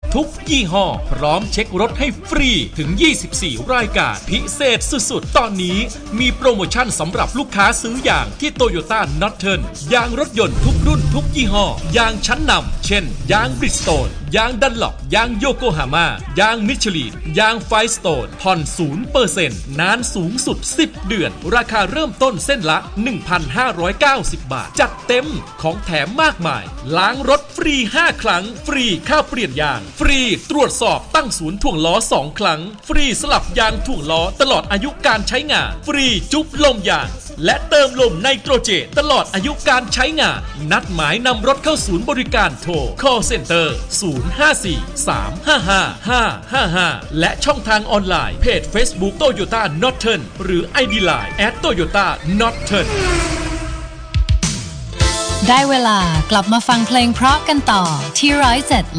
ทุกยี่ห้อพร้อมเช็ครถให้ฟรีถึง24รายการพิเศษสุดๆตอนนี้มีโปรโมชั่นสำหรับลูกค้าซื้อยางที่ Toyota Norton ยางรถยนต์ทุกรุ่นทุกยี่ห้อยางชั้นนำเช่นยาง Bridgestone ยาง Dunlop ยาง Yokohama ยาง Michelin ยาง Firestone ผ่อน 0% นานสูงสุด10เดือนราคาเริ่มต้นเส้นละ 1,590 บาทจัดเต็มของแถมมากมายล้างรถฟรี5ครั้งฟรีค่าเปลี่ยนยางฟรีตรวจสอบตั้งศูนย์ถ่วงล้อ2ครั้งฟรีสลับยางถ่วงล้อตลอดอายุการใช้งานฟรีจุ๊บลมยางและเติมลมไนโตรเจนตลอดอายุการใช้งานนัดหมายนำรถเข้าศูนย์บริการโทร call center 054-355-555 และช่องทางออนไลน์เพจ Facebook Toyota Norton หรือ ID Line @Toyota Norton ได้เวลากลับมาฟังเพลงเพราะกันต่อที่107